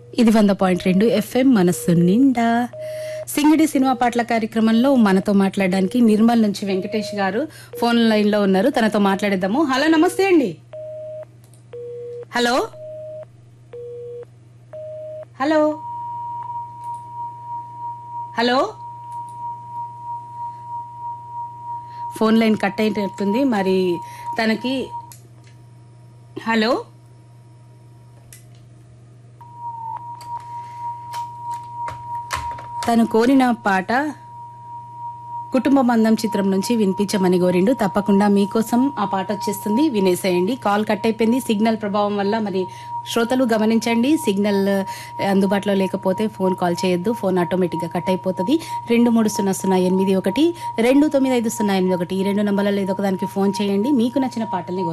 ఇది 100.2 ఎఫ్ఎం మనస్సు నిండా సింగిడి సినిమా పాటల కార్యక్రమంలో మనతో మాట్లాడడానికి నిర్మల్ నుంచి వెంకటేష్ గారు ఫోన్ లైన్ లో ఉన్నారు. తనతో మాట్లాడేద్దాము. హలో, నమస్తే అండి. Hello hello hello phone line cut అయినట్టుంది. మరి తనకి హలో తను కోరిన పాట కుటుంబ బంధం చిత్రం నుంచి వినిపించమని కోరిండు. తప్పకుండా మీకోసం ఆ పాట వచ్చేస్తుంది, వినేసేయండి. కాల్ కట్ అయిపోయింది సిగ్నల్ ప్రభావం వల్ల. మరి శ్రోతలు గమనించండి, సిగ్నల్ అందుబాటులో లేకపోతే ఫోన్ కాల్ చేయొద్దు, ఫోన్ ఆటోమేటిక్ గా కట్ అయిపోతుంది. 230081 295081 ఈ రెండు నంబర్లలో ఏదో ఒక దానికి ఫోన్ చేయండి. మీకు నచ్చిన పాటల్ని